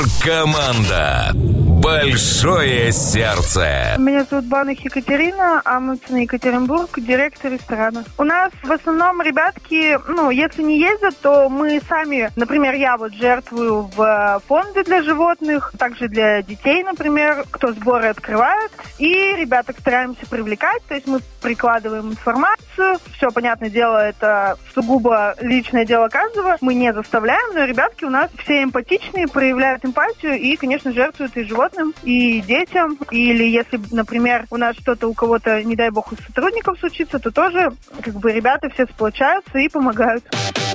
Команда «Большое сердце». Меня зовут Баных Екатерина, Амундсен, Екатеринбург, директор ресторана. У нас в основном ребятки, если не ездят, то мы сами, например, я жертвую в фонды для животных, также для детей, например, кто сборы открывает. И ребяток стараемся привлекать, то есть мы прикладываем информацию. Все, понятное дело, это сугубо личное дело каждого. Мы не заставляем, но ребятки у нас все эмпатичные, проявляют эмпатию и, конечно, жертвуют и животным, и детям. Или если, например, у нас что-то у кого-то, не дай бог, у сотрудников случится, то тоже ребята все сплочаются и помогают.